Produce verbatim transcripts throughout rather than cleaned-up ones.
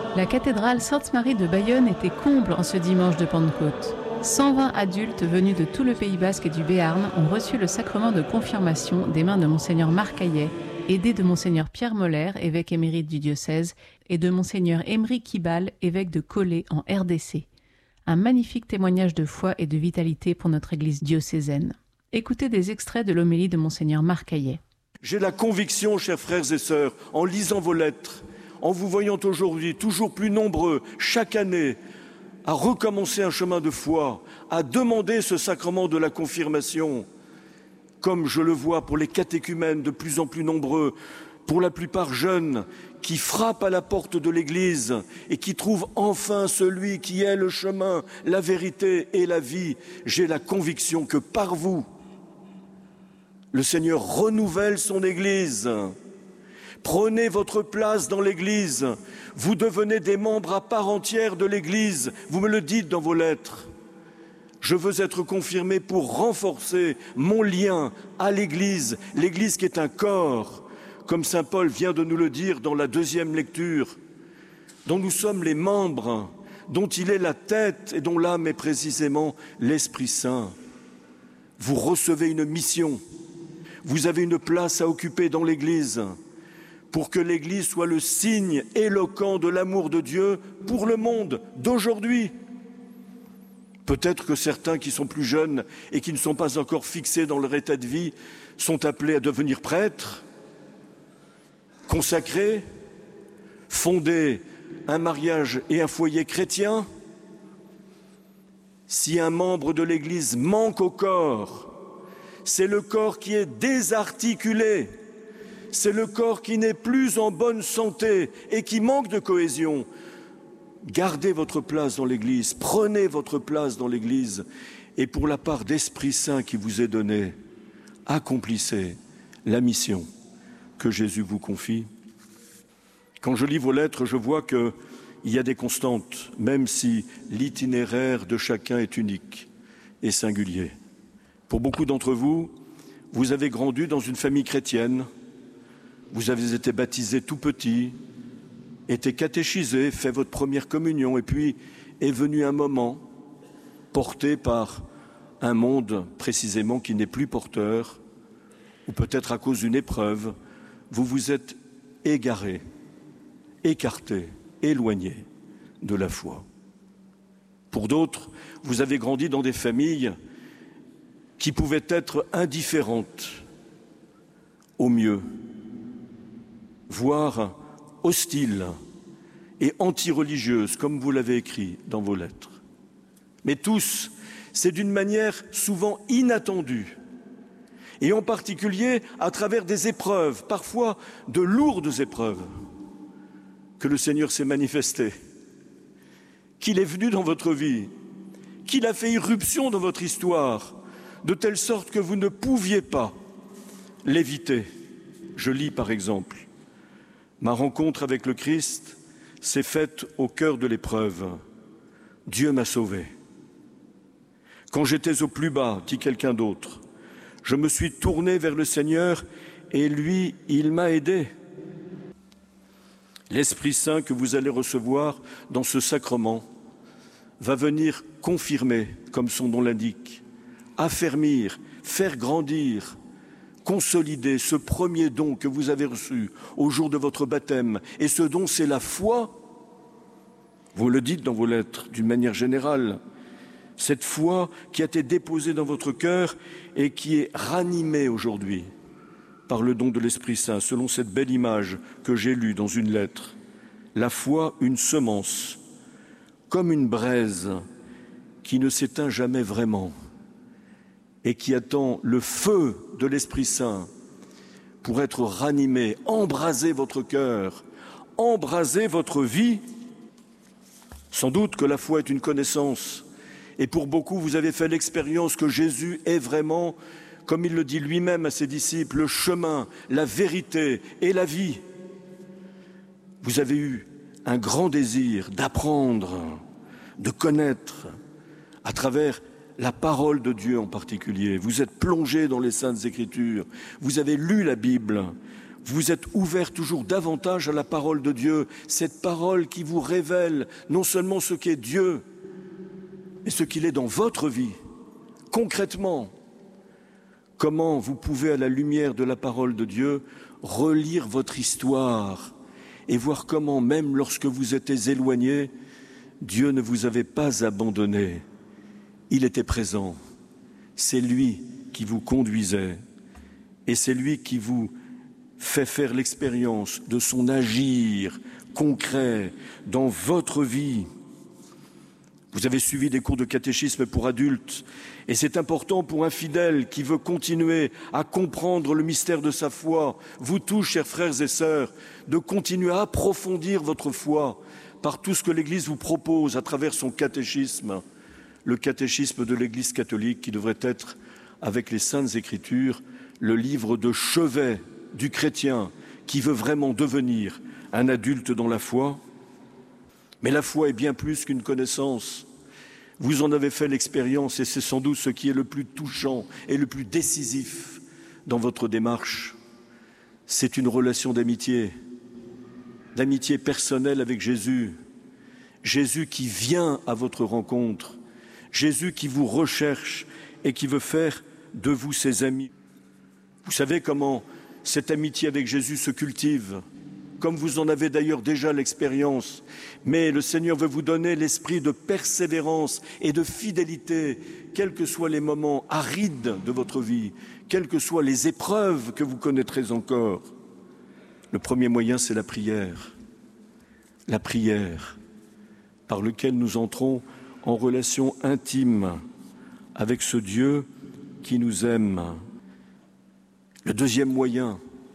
La cathédrale Sainte-Marie de Bayonne était comble en ce dimanche de Pentecôte. cent vingt adultes venus de tout le Pays Basque et du Béarn ont reçu le sacrement de confirmation des mains de Monseigneur Marc Hayet, aidé de Monseigneur Pierre Moller, évêque émérite du diocèse, et de Monseigneur Emery Kibal, évêque de Collet en R D C. Un magnifique témoignage de foi et de vitalité pour notre Église diocésaine. Écoutez des extraits de l'homélie de Monseigneur Marc Hayet. J'ai la conviction, chers frères et sœurs, en lisant vos lettres, en vous voyant aujourd'hui toujours plus nombreux, chaque année, à recommencer un chemin de foi, à demander ce sacrement de la confirmation, comme je le vois pour les catéchumènes de plus en plus nombreux, pour la plupart jeunes, qui frappent à la porte de l'Église et qui trouvent enfin celui qui est le chemin, la vérité et la vie. J'ai la conviction que par vous, le Seigneur renouvelle son Église. Prenez votre place dans l'Église. Vous devenez des membres à part entière de l'Église. Vous me le dites dans vos lettres. Je veux être confirmé pour renforcer mon lien à l'Église, l'Église qui est un corps, comme saint Paul vient de nous le dire dans la deuxième lecture, dont nous sommes les membres, dont il est la tête et dont l'âme est précisément l'Esprit Saint. Vous recevez une mission, vous avez une place à occuper dans l'Église, pour que l'Église soit le signe éloquent de l'amour de Dieu pour le monde d'aujourd'hui. Peut-être que certains qui sont plus jeunes et qui ne sont pas encore fixés dans leur état de vie sont appelés à devenir prêtres, consacrés, fonder un mariage et un foyer chrétien. Si un membre de l'Église manque au corps, c'est le corps qui est désarticulé, c'est le corps qui n'est plus en bonne santé et qui manque de cohésion. Gardez votre place dans l'Église, prenez votre place dans l'Église et pour la part d'Esprit Saint qui vous est donnée, accomplissez la mission que Jésus vous confie. Quand je lis vos lettres, je vois qu'il y a des constantes, même si l'itinéraire de chacun est unique et singulier. Pour beaucoup d'entre vous, vous avez grandi dans une famille chrétienne, vous avez été baptisé tout petit, été catéchisé, fait votre première communion, et puis est venu un moment porté par un monde précisément qui n'est plus porteur, ou peut-être à cause d'une épreuve, vous vous êtes égaré, écarté, éloigné de la foi. Pour d'autres, vous avez grandi dans des familles qui pouvaient être indifférentes au mieux, voire hostiles et anti-religieuses, comme vous l'avez écrit dans vos lettres. Mais tous, c'est d'une manière souvent inattendue, et en particulier à travers des épreuves, parfois de lourdes épreuves, que le Seigneur s'est manifesté, qu'il est venu dans votre vie, qu'il a fait irruption dans votre histoire, de telle sorte que vous ne pouviez pas l'éviter. Je lis par exemple, ma rencontre avec le Christ s'est faite au cœur de l'épreuve. Dieu m'a sauvé. Quand j'étais au plus bas, dit quelqu'un d'autre, je me suis tourné vers le Seigneur et lui, il m'a aidé. L'Esprit Saint que vous allez recevoir dans ce sacrement va venir confirmer, comme son nom l'indique, affermir, faire grandir, consolider ce premier don que vous avez reçu au jour de votre baptême. Et ce don, c'est la foi. Vous le dites dans vos lettres d'une manière générale. Cette foi qui a été déposée dans votre cœur et qui est ranimée aujourd'hui par le don de l'Esprit Saint, selon cette belle image que j'ai lue dans une lettre. La foi, une semence, comme une braise qui ne s'éteint jamais vraiment et qui attend le feu de l'Esprit Saint pour être ranimé, embraser votre cœur, embraser votre vie. Sans doute que la foi est une connaissance. Et pour beaucoup, vous avez fait l'expérience que Jésus est vraiment, comme il le dit lui-même à ses disciples, le chemin, la vérité et la vie. Vous avez eu un grand désir d'apprendre, de connaître, à travers la parole de Dieu en particulier. Vous êtes plongé dans les Saintes Écritures, vous avez lu la Bible, vous êtes ouverts toujours davantage à la parole de Dieu, cette parole qui vous révèle non seulement ce qu'est Dieu, mais ce qu'il est dans votre vie, concrètement. Comment vous pouvez, à la lumière de la parole de Dieu, relire votre histoire et voir comment, même lorsque vous étiez éloigné, Dieu ne vous avait pas abandonné. Il était présent. C'est lui qui vous conduisait et c'est lui qui vous fait faire l'expérience de son agir concret dans votre vie. Vous avez suivi des cours de catéchisme pour adultes et c'est important pour un fidèle qui veut continuer à comprendre le mystère de sa foi, vous tous, chers frères et sœurs, de continuer à approfondir votre foi par tout ce que l'Église vous propose à travers son catéchisme, le catéchisme de l'Église catholique qui devrait être, avec les Saintes Écritures, le livre de chevet du chrétien qui veut vraiment devenir un adulte dans la foi. Mais la foi est bien plus qu'une connaissance. Vous en avez fait l'expérience et c'est sans doute ce qui est le plus touchant et le plus décisif dans votre démarche. C'est une relation d'amitié, d'amitié personnelle avec Jésus. Jésus qui vient à votre rencontre, Jésus qui vous recherche et qui veut faire de vous ses amis. Vous savez comment cette amitié avec Jésus se cultive, comme vous en avez d'ailleurs déjà l'expérience. Mais le Seigneur veut vous donner l'esprit de persévérance et de fidélité, quels que soient les moments arides de votre vie, quelles que soient les épreuves que vous connaîtrez encore. Le premier moyen, c'est la prière. La prière par laquelle nous entrons en relation intime avec ce Dieu qui nous aime. Le deuxième moyen,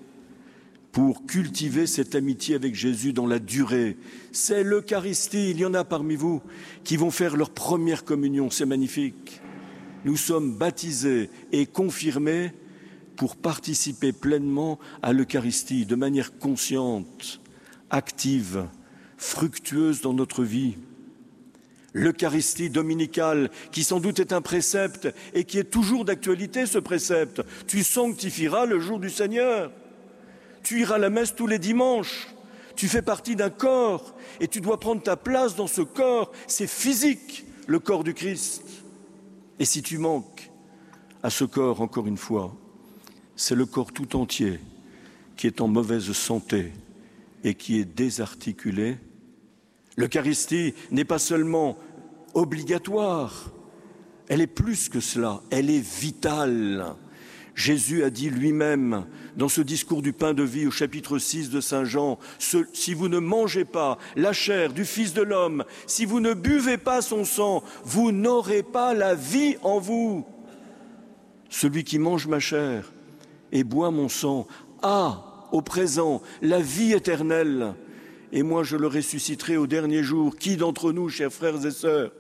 pour cultiver cette amitié avec Jésus dans la durée, c'est l'Eucharistie. Il y en a parmi vous qui vont faire leur première communion, c'est magnifique. Nous sommes baptisés et confirmés pour participer pleinement à l'Eucharistie, de manière consciente, active, fructueuse dans notre vie. L'Eucharistie dominicale, qui sans doute est un précepte et qui est toujours d'actualité, ce précepte. Tu sanctifieras le jour du Seigneur. Tu iras à la messe tous les dimanches, tu fais partie d'un corps et tu dois prendre ta place dans ce corps, c'est physique, le corps du Christ. Et si tu manques à ce corps, encore une fois, c'est le corps tout entier qui est en mauvaise santé et qui est désarticulé. L'Eucharistie n'est pas seulement obligatoire, elle est plus que cela, elle est vitale. Jésus a dit lui-même dans ce discours du pain de vie au chapitre six de Saint Jean, ce, si vous ne mangez pas la chair du Fils de l'homme, si vous ne buvez pas son sang, vous n'aurez pas la vie en vous. Celui qui mange ma chair et boit mon sang a au présent la vie éternelle et moi je le ressusciterai au dernier jour. Qui d'entre nous, chers frères et sœurs,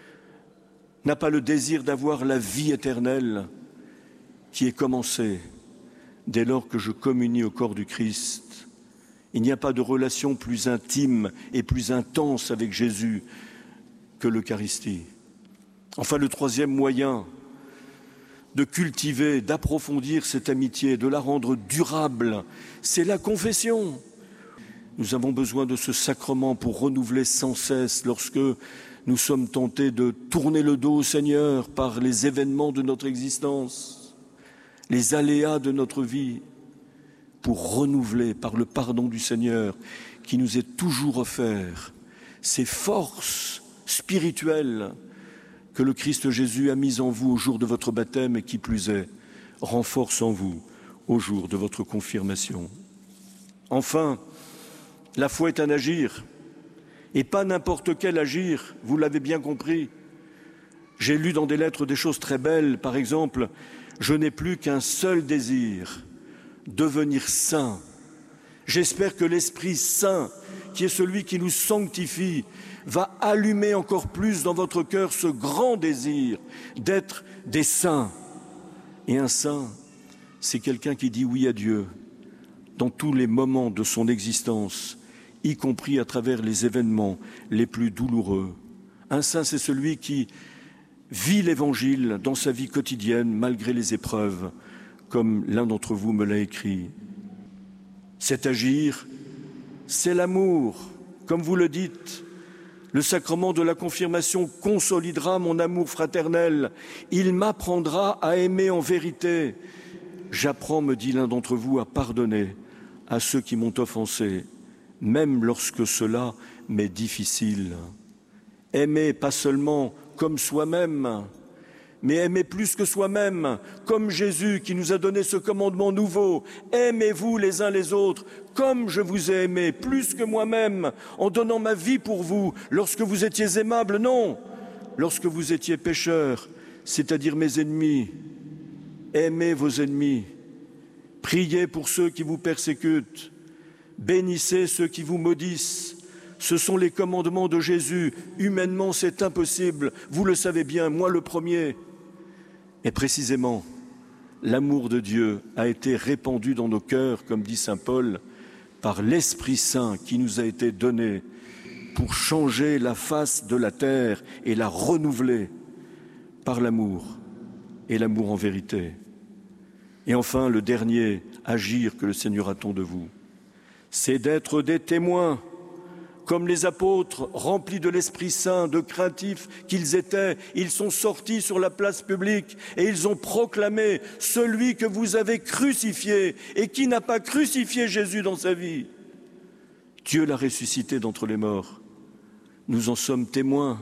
n'a pas le désir d'avoir la vie éternelle qui est commencée dès lors que je communie au corps du Christ? Il n'y a pas de relation plus intime et plus intense avec Jésus que l'Eucharistie. Enfin, le troisième moyen de cultiver, d'approfondir cette amitié, de la rendre durable, c'est la confession. Nous avons besoin de ce sacrement pour renouveler sans cesse lorsque nous sommes tentés de tourner le dos au Seigneur par les événements de notre existence, les aléas de notre vie, pour renouveler par le pardon du Seigneur qui nous est toujours offert ces forces spirituelles que le Christ Jésus a mises en vous au jour de votre baptême et qui plus est, renforce en vous au jour de votre confirmation. Enfin, la foi est un agir, et pas n'importe quel agir, vous l'avez bien compris. J'ai lu dans des lettres des choses très belles, par exemple, je n'ai plus qu'un seul désir, devenir saint. J'espère que l'Esprit Saint, qui est celui qui nous sanctifie, va allumer encore plus dans votre cœur ce grand désir d'être des saints. Et un saint, c'est quelqu'un qui dit oui à Dieu dans tous les moments de son existence, y compris à travers les événements les plus douloureux. Un saint, c'est celui qui vit l'Évangile dans sa vie quotidienne malgré les épreuves, comme l'un d'entre vous me l'a écrit. C'est agir, c'est l'amour, comme vous le dites. Le sacrement de la confirmation consolidera mon amour fraternel. Il m'apprendra à aimer en vérité. J'apprends, me dit l'un d'entre vous, à pardonner à ceux qui m'ont offensé, même lorsque cela m'est difficile. Aimer pas seulement comme soi-même, mais aimer plus que soi-même, comme Jésus qui nous a donné ce commandement nouveau. Aimez-vous les uns les autres, comme je vous ai aimé, plus que moi-même, en donnant ma vie pour vous, lorsque vous étiez aimables, non, lorsque vous étiez pécheurs, c'est-à-dire mes ennemis. Aimez vos ennemis, priez pour ceux qui vous persécutent, bénissez ceux qui vous maudissent. Ce sont les commandements de Jésus. Humainement, c'est impossible. Vous le savez bien, moi le premier. Et précisément, l'amour de Dieu a été répandu dans nos cœurs, comme dit saint Paul, par l'Esprit Saint qui nous a été donné pour changer la face de la terre et la renouveler par l'amour et l'amour en vérité. Et enfin, le dernier agir que le Seigneur attend de vous, c'est d'être des témoins. Comme les apôtres, remplis de l'Esprit Saint, de craintifs qu'ils étaient, ils sont sortis sur la place publique et ils ont proclamé celui que vous avez crucifié et qui n'a pas crucifié Jésus dans sa vie. Dieu l'a ressuscité d'entre les morts. Nous en sommes témoins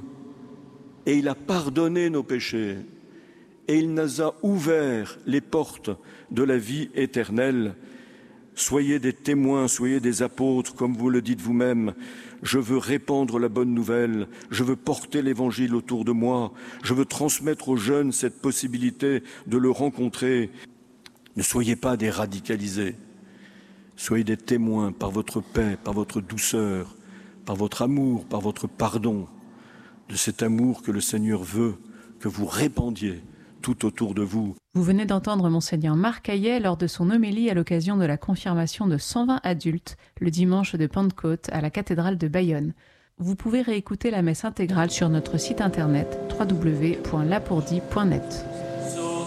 et il a pardonné nos péchés et il nous a ouvert les portes de la vie éternelle. Soyez des témoins, soyez des apôtres, comme vous le dites vous-même. Je veux répandre la bonne nouvelle, je veux porter l'Évangile autour de moi, je veux transmettre aux jeunes cette possibilité de le rencontrer. Ne soyez pas des radicalisés, soyez des témoins par votre paix, par votre douceur, par votre amour, par votre pardon, de cet amour que le Seigneur veut que vous répandiez tout autour de vous. Vous venez d'entendre Monseigneur Marc Hayet lors de son homélie à l'occasion de la confirmation de cent vingt adultes le dimanche de Pentecôte à la cathédrale de Bayonne. Vous pouvez réécouter la messe intégrale sur notre site internet w w w point lapourdie point net.